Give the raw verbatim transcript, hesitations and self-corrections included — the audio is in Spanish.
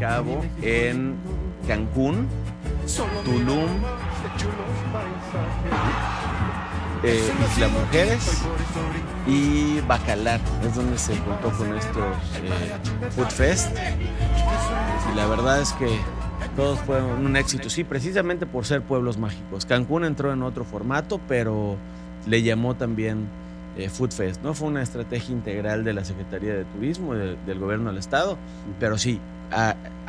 cabo en Cancún, Tulum, eh, Isla Mujeres y Bacalar. Es donde se contó con estos eh, Food Fest. Y la verdad es que todos fueron un éxito, sí, precisamente por ser pueblos mágicos. Cancún entró en otro formato, pero le llamó también eh, Food Fest, ¿no? Fue una estrategia integral de la Secretaría de Turismo, de, del gobierno del estado, pero sí, a,